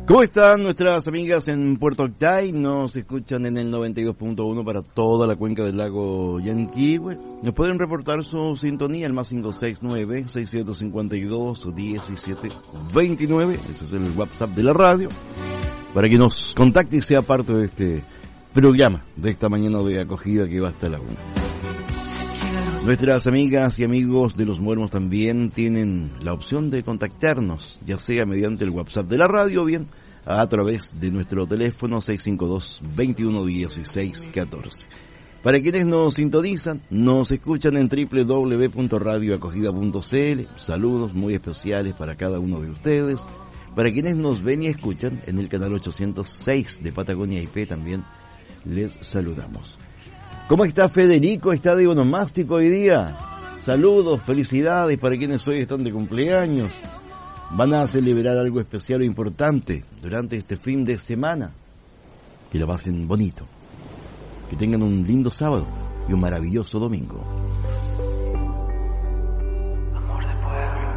¿Cómo están nuestras amigas en Puerto Octay? Nos escuchan en el 92.1 para toda la cuenca del lago Yanquihue. Nos pueden reportar su sintonía al más 569-652-1729. Ese es el WhatsApp de la radio. Para que nos contacte y sea parte de este programa, de esta mañana de acogida que va hasta la 1. Nuestras amigas y amigos de Los Muermos también tienen la opción de contactarnos, ya sea mediante el WhatsApp de la radio o bien a través de nuestro teléfono 652-211614. Para quienes nos sintonizan, nos escuchan en www.radioacogida.cl. Saludos muy especiales para cada uno de ustedes. Para quienes nos ven y escuchan en el canal 806 de Patagonia IP también les saludamos. ¿Cómo está Federico? ¿Está de onomástico hoy día? Saludos, felicidades para quienes hoy están de cumpleaños. Van a celebrar algo especial o importante durante este fin de semana. Que lo pasen bonito. Que tengan un lindo sábado y un maravilloso domingo.